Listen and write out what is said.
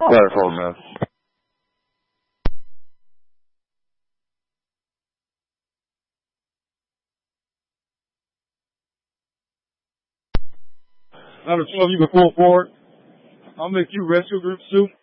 Later, forward, man. Number 12, you can pull forward. I'll make you rescue group 2.